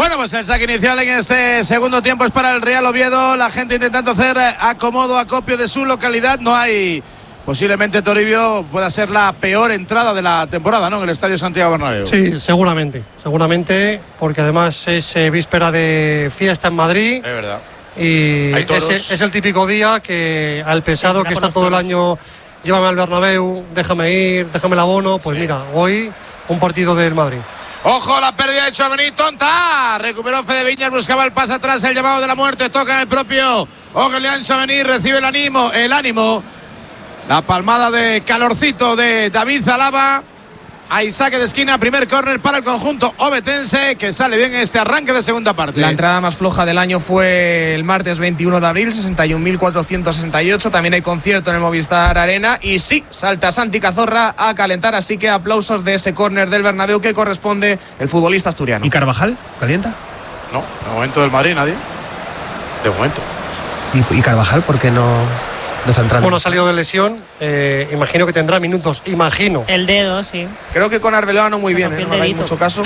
Bueno, pues el saque inicial en este segundo tiempo es para el Real Oviedo. La gente intentando hacer acomodo, acopio de su localidad. No hay... Posiblemente Toribio pueda ser la peor entrada de la temporada, ¿no? En el Estadio Santiago Bernabéu. Sí, seguramente, porque además es víspera de fiesta en Madrid. Es verdad. Y es el típico día que al pesado que está todo el año, llévame al Bernabéu, déjame ir, déjame el abono. Pues mira, hoy un partido del Madrid. Ojo, la pérdida de Tchouaméni, tonta. Recuperó Fede Viñas, buscaba el pase atrás, el llamado de la muerte. Toca en el propio Aurélien Tchouaméni, recibe el ánimo. La palmada de calorcito de David Zalaba. Hay saque de esquina, primer córner para el conjunto ovetense, que sale bien este arranque de segunda parte. La entrada más floja del año fue el martes 21 de abril, 61.468. También hay concierto en el Movistar Arena. Y sí, salta Santi Cazorra a calentar, así que aplausos de ese córner del Bernabéu que corresponde el futbolista asturiano. ¿Y Carvajal? ¿Calienta? No, de momento del Madrid nadie. De momento. ¿Y Carvajal por qué no está entrando? Bueno, ha salido de lesión, imagino que tendrá minutos, imagino. El dedo, sí. Creo que con Arbeloa no muy bien, no le hay mucho caso.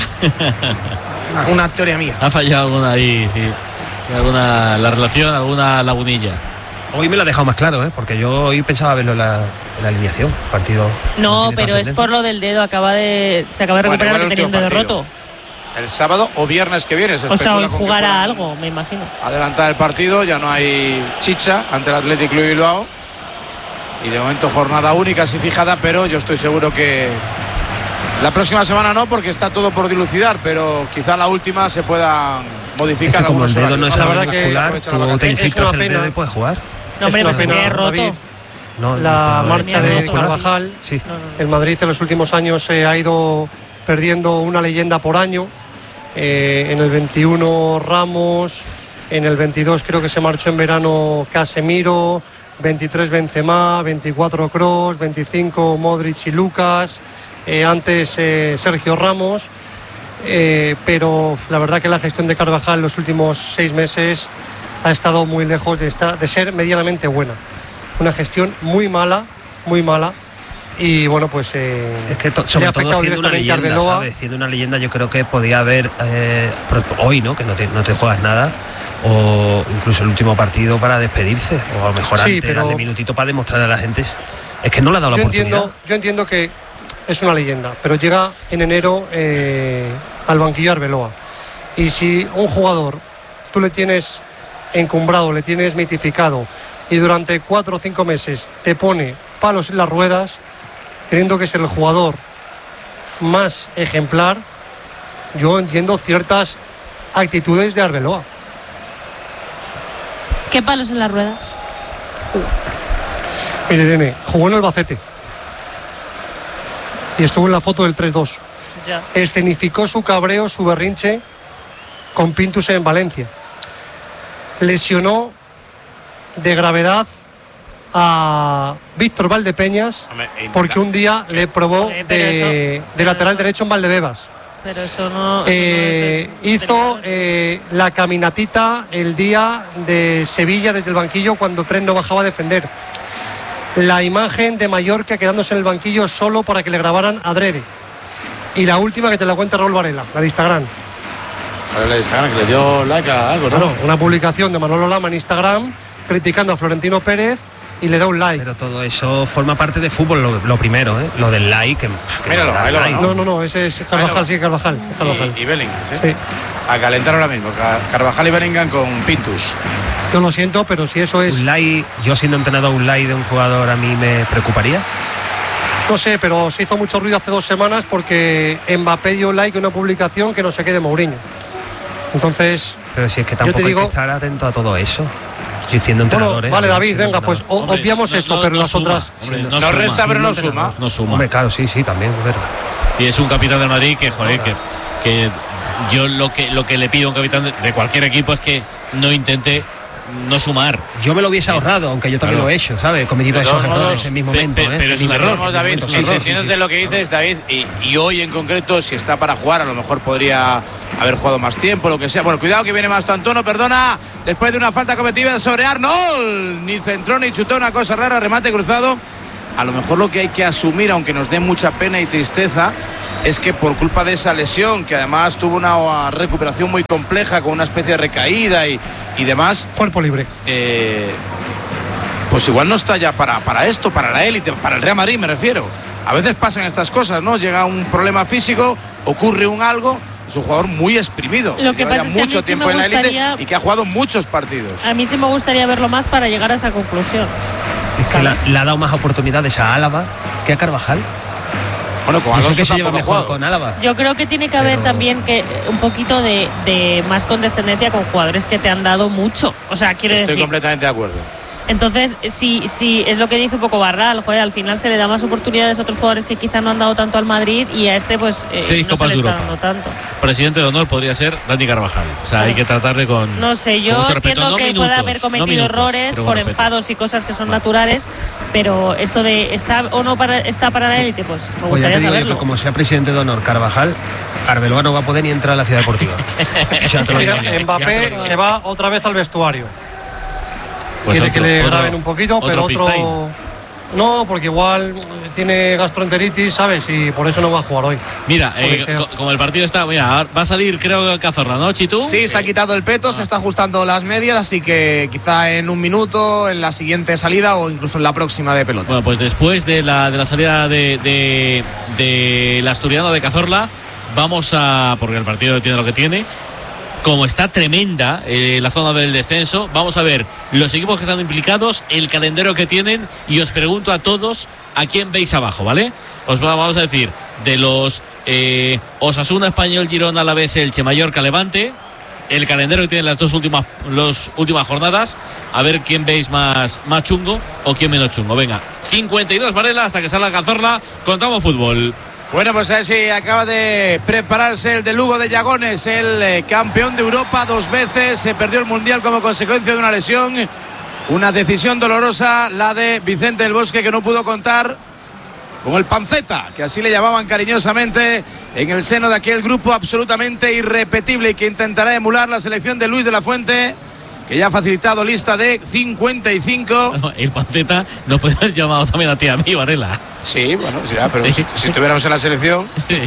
Una teoría mía. Ha fallado alguna ahí, sí. La relación, alguna lagunilla. Hoy me lo ha dejado más claro, porque yo hoy pensaba verlo en la alineación. Partido. No, pero es por lo del dedo, se acaba de recuperar, que tenía un dedo roto. El sábado o viernes que viene. O sea, hoy jugará algo, me imagino. Adelantar el partido, ya no hay chicha ante el Athletic Club Bilbao. Y de momento jornada única, así fijada, pero yo estoy seguro que la próxima semana no, porque está todo por dilucidar, pero quizá la última se pueda modificar. Es que como el dedo no es la algo verdad muscular, tú te infiltras el dedo y puedes jugar. No, hombre, es una pena, roto. David. No, la marcha de roto. Carvajal. Sí. El Madrid en los últimos años se ha ido perdiendo una leyenda por año. En el 21 Ramos, en el 22 creo que se marchó en verano Casemiro, 23 Benzema, 24 Kroos, 25 Modric y Lucas, antes Sergio Ramos, pero la verdad que la gestión de Carvajal en los últimos 6 meses ha estado muy lejos de ser medianamente buena. Una gestión muy mala. Y bueno, pues es que sobre todo siendo una leyenda, ¿sabes? Siendo una leyenda, yo creo que podía haber hoy, ¿no? Que no te juegas nada, o incluso el último partido para despedirse, o a lo mejor sí, antes darle minutito para demostrar a la gente. Es que no le ha dado la oportunidad. Yo entiendo que es una leyenda, pero llega en enero al banquillo Arbeloa. Y si un jugador tú le tienes encumbrado, le tienes mitificado, y durante 4 o 5 meses te pone palos en las ruedas, teniendo que ser el jugador más ejemplar, yo entiendo ciertas actitudes de Arbeloa. ¿Qué palos en las ruedas? Mire, Irene, jugó en el Albacete y estuvo en la foto del 3-2. Ya. Escenificó su cabreo, su berrinche con Pintus en Valencia. Lesionó de gravedad a Víctor Valdepeñas porque un día le probó de lateral derecho en Valdebebas. Pero eso no hizo la caminatita el día de Sevilla desde el banquillo cuando Tren no bajaba a defender. La imagen de Mallorca quedándose en el banquillo solo para que le grabaran adrede. Y la última que te la cuenta Raúl Varela, la de Instagram. La de Instagram, que le dio like a algo, ¿no? Claro, una publicación de Manolo Lama en Instagram criticando a Florentino Pérez y le da un like. Pero todo eso forma parte de fútbol, lo primero, lo del like. Míralo, like. No, ese es Carvajal, sí, Carvajal. Y Bellingham, sí. A calentar ahora mismo, Carvajal y Bellingham con Pintus. Yo lo siento, pero si eso es... Un like, yo siendo entrenador, un like de un jugador a mí me preocuparía. No sé, pero se hizo mucho ruido hace 2 semanas porque Mbappé dio like a una publicación que no sé qué de Mourinho. Entonces... Pero si es que tampoco hay que estar atento a todo eso. Estoy siendo entrenador. Bueno, vale, David, venga, pues obviamos eso, pero las otras... No resta, pero no suma. No suma. Hombre, claro, sí, también, es verdad. Y es un capitán del Madrid que, joder, que yo lo que le pido a un capitán de cualquier equipo es que no intente no sumar. Yo me lo hubiese ahorrado, aunque yo también lo he hecho, ¿sabes? He cometido esos errores en ese mismo momento. Pero es un error, David. Entiéndete lo que dices, David, y hoy en concreto, si está para jugar, a lo mejor podría haber jugado más tiempo, lo que sea. Bueno, cuidado que viene Mastantuono, perdona, después de una falta cometida sobre Arnold. Ni centró ni chutó, una cosa rara, remate cruzado. A lo mejor lo que hay que asumir, aunque nos dé mucha pena y tristeza, es que por culpa de esa lesión, que además tuvo una recuperación muy compleja con una especie de recaída y demás, cuerpo libre, pues igual no está ya para esto, para la élite, para el Real Madrid me refiero. A veces pasan estas cosas, ¿no? Llega un problema físico, ocurre un algo. Es un jugador muy exprimido, lo que pasa es que mucho tiempo en la élite y que ha jugado muchos partidos. A mí sí me gustaría verlo más para llegar a esa conclusión. Es que le ha dado más oportunidades a Álava que a Carvajal. Bueno, con Alonso tampoco ha jugado. Con Álava. Yo creo que tiene que haber también que un poquito de más condescendencia con jugadores que te han dado mucho. O sea, quiero decir. Estoy completamente de acuerdo. Entonces, sí, es lo que dice un poco Barral, joder, al final se le da más oportunidades a otros jugadores que quizá no han dado tanto al Madrid y a este pues no se le está dando tanto. Presidente de honor podría ser Dani Carvajal. O sea, hay que tratarle con... No sé, yo entiendo que puede haber cometido errores por enfados y cosas que son naturales, pero esto de está o no está para la élite, pues me gustaría saberlo. Yo, como sea presidente de honor Carvajal, Arbeloa no va a poder ni entrar a la ciudad deportiva. Mbappé se va otra vez al vestuario. Pues quiere que le graben un poquito, pero otro no, porque igual tiene gastroenteritis, ¿sabes? Y por eso no va a jugar hoy. Mira, como el partido está, mira, va a salir creo Cazorla, ¿no, Chitu? Sí, se ha quitado el peto, se está ajustando las medias, así que quizá en un minuto, en la siguiente salida o incluso en la próxima de pelota. Bueno, pues después de la salida del asturiano de Cazorla, vamos porque el partido tiene lo que tiene. Como está tremenda la zona del descenso, vamos a ver los equipos que están implicados, el calendario que tienen, y os pregunto a todos a quién veis abajo, ¿vale? Os vamos a decir de los Osasuna, Español, Girona, Alavés, Elche, Mallorca, Levante, el calendario que tienen las últimas jornadas, a ver quién veis más chungo o quién menos chungo. Venga, 52 Varela hasta que salga Cazorla, contamos fútbol. Bueno, pues así acaba de prepararse el de Lugo de Llagones, el campeón de Europa 2 veces, se perdió el Mundial como consecuencia de una lesión, una decisión dolorosa, la de Vicente del Bosque, que no pudo contar con el Panceta, que así le llamaban cariñosamente en el seno de aquel grupo absolutamente irrepetible y que intentará emular la selección de Luis de la Fuente, que ya ha facilitado lista de 55. No, el Panceta nos puede haber llamado también a ti, a mí, Varela. Sí, bueno, ya, pero sí. Si tuviéramos en la selección, sí.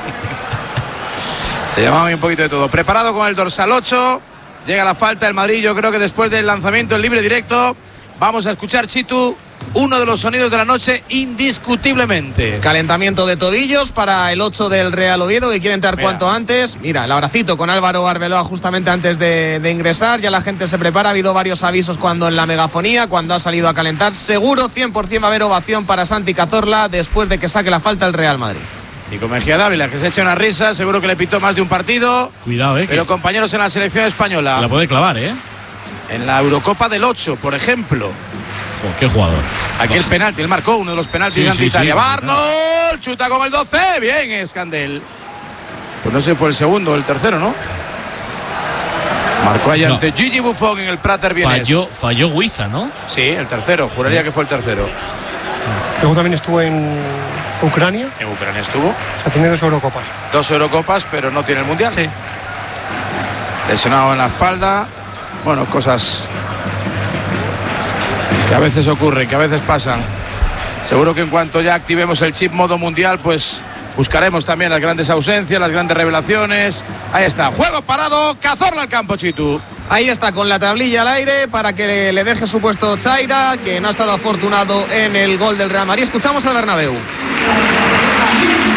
Le llamamos un poquito de todo. Preparado con el dorsal 8, llega la falta del Madrid. Yo creo que después del lanzamiento en libre directo, vamos a escuchar, Chitu, uno de los sonidos de la noche indiscutiblemente. Calentamiento de tobillos para el 8 del Real Oviedo, que quiere entrar cuanto antes. Mira, el abracito con Álvaro Arbeloa justamente antes de ingresar. Ya la gente se prepara, ha habido varios avisos cuando en la megafonía, cuando ha salido a calentar. Seguro 100% va a haber ovación para Santi Cazorla después de que saque la falta el Real Madrid. Y con Mejía Dávila, que se echa una risa, seguro que le pitó más de un partido. Cuidado, pero compañeros en la selección española. La puede clavar, En la Eurocopa del 8, por ejemplo. Oh, qué jugador. Aquel penalti, él marcó uno de los penaltis ante Italia. Barnol, chuta con el 12. Bien, Escandel. Pues no sé, fue el segundo o el tercero, ¿no? Marcó allá ante Gigi Buffon en el Prater Vienes. Falló Huiza, ¿no? Sí, el tercero. Juraría que fue el tercero. Luego también estuvo en Ucrania. En Ucrania estuvo. O sea, tiene 2 Eurocopas. 2 Eurocopas, pero no tiene el Mundial. Sí. Lesionado en la espalda. Bueno, cosas que a veces ocurren, que a veces pasan. Seguro que en cuanto ya activemos el chip modo mundial, pues buscaremos también las grandes ausencias, las grandes revelaciones. Ahí está, juego parado, Cazorla al campo, Chitu. Ahí está, con la tablilla al aire para que le deje su puesto Chaira, que no ha estado afortunado en el gol del Real Madrid. Escuchamos al Bernabéu.